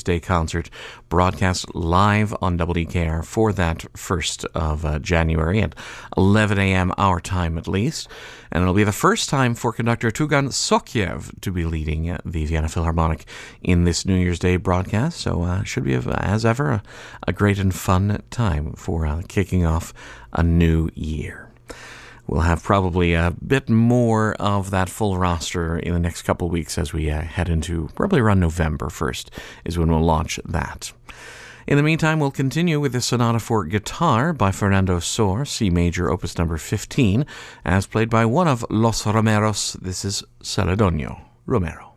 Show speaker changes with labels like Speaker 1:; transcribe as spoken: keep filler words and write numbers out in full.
Speaker 1: Day concert broadcast live on W D K R for that first of uh, January at eleven a.m. our time at least. And it'll be the first time for conductor Tugan Sokiev to be leading uh, the Vienna Philharmonic in this New Year's Day broadcast. So uh, should be, as ever, a, a great and fun time for uh, kicking off a new year. We'll have probably a bit more of that full roster in the next couple of weeks as we uh, head into probably around November first is when we'll launch that. In the meantime, we'll continue with the Sonata for Guitar by Fernando Sor, C major, opus number fifteen, as played by one of Los Romeros. This is Celedonio Romero.